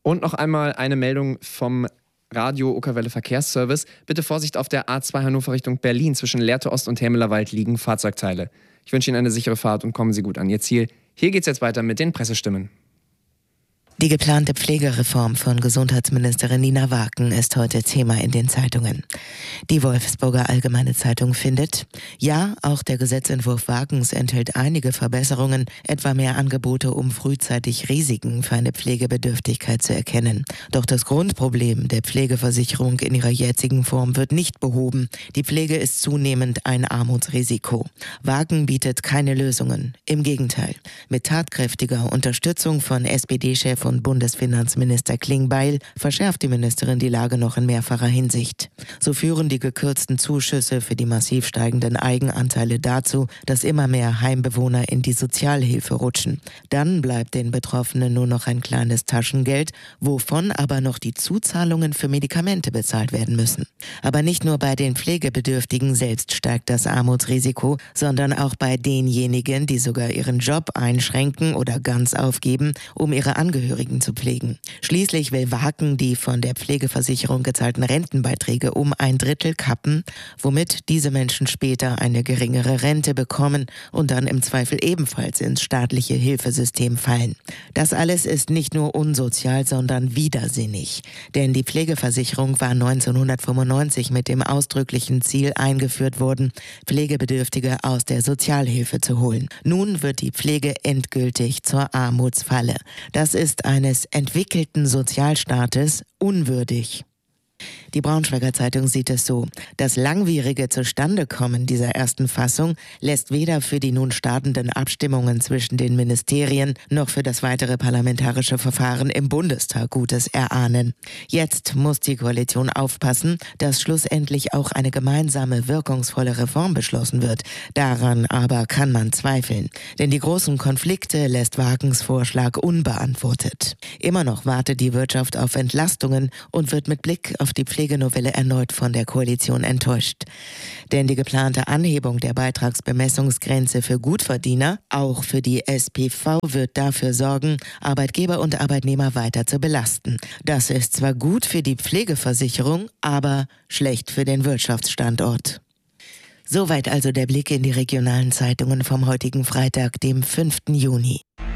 Und noch einmal eine Meldung vom Radio Okerwelle Verkehrsservice. Bitte Vorsicht, auf der A2 Hannover Richtung Berlin. Zwischen Lehrte Ost und Hermelerwald liegen Fahrzeugteile. Ich wünsche Ihnen eine sichere Fahrt und kommen Sie gut an Ihr Ziel. Hier geht's jetzt weiter mit den Pressestimmen. Die geplante Pflegereform von Gesundheitsministerin Nina Waken ist heute Thema in den Zeitungen. Die Wolfsburger Allgemeine Zeitung findet, ja, auch der Gesetzentwurf Wakens enthält einige Verbesserungen, etwa mehr Angebote, um frühzeitig Risiken für eine Pflegebedürftigkeit zu erkennen. Doch das Grundproblem der Pflegeversicherung in ihrer jetzigen Form wird nicht behoben. Die Pflege ist zunehmend ein Armutsrisiko. Waken bietet keine Lösungen. Im Gegenteil. Mit tatkräftiger Unterstützung von SPD-Chef und Bundesfinanzminister Klingbeil verschärft die Ministerin die Lage noch in mehrfacher Hinsicht. So führen die gekürzten Zuschüsse für die massiv steigenden Eigenanteile dazu, dass immer mehr Heimbewohner in die Sozialhilfe rutschen. Dann bleibt den Betroffenen nur noch ein kleines Taschengeld, wovon aber noch die Zuzahlungen für Medikamente bezahlt werden müssen. Aber nicht nur bei den Pflegebedürftigen selbst steigt das Armutsrisiko, sondern auch bei denjenigen, die sogar ihren Job einschränken oder ganz aufgeben, um ihre Angehörigen zu pflegen. Schließlich will Waken die von der Pflegeversicherung gezahlten Rentenbeiträge um 1/3 kappen, womit diese Menschen später eine geringere Rente bekommen und dann im Zweifel ebenfalls ins staatliche Hilfesystem fallen. Das alles ist nicht nur unsozial, sondern widersinnig. Denn die Pflegeversicherung war 1995 mit dem ausdrücklichen Ziel eingeführt worden, Pflegebedürftige aus der Sozialhilfe zu holen. Nun wird die Pflege endgültig zur Armutsfalle. Das ist eines entwickelten Sozialstaates unwürdig. Die Braunschweiger Zeitung sieht es so: Das langwierige Zustandekommen dieser ersten Fassung lässt weder für die nun startenden Abstimmungen zwischen den Ministerien noch für das weitere parlamentarische Verfahren im Bundestag Gutes erahnen. Jetzt muss die Koalition aufpassen, dass schlussendlich auch eine gemeinsame, wirkungsvolle Reform beschlossen wird. Daran aber kann man zweifeln. Denn die großen Konflikte lässt Wakens Vorschlag unbeantwortet. Immer noch wartet die Wirtschaft auf Entlastungen und wird mit Blick auf die Pflegenovelle erneut von der Koalition enttäuscht. Denn die geplante Anhebung der Beitragsbemessungsgrenze für Gutverdiener, auch für die SPV, wird dafür sorgen, Arbeitgeber und Arbeitnehmer weiter zu belasten. Das ist zwar gut für die Pflegeversicherung, aber schlecht für den Wirtschaftsstandort. Soweit also der Blick in die regionalen Zeitungen vom heutigen Freitag, dem 5. Juni.